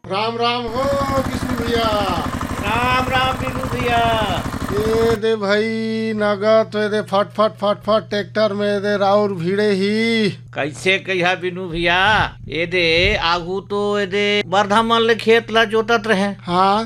राम राम हो किशोर भैया। राम राम बिनू भैया। ये दे भाई नगा तो ये दे फट फट फट फट ट्रैक्टर में ये दे राउर भीड़े ही। कैसे कहिया बिनू भैया, ये दे आगू तो ये दे बरधा मन ले खेत ला जोतत रहे। हाँ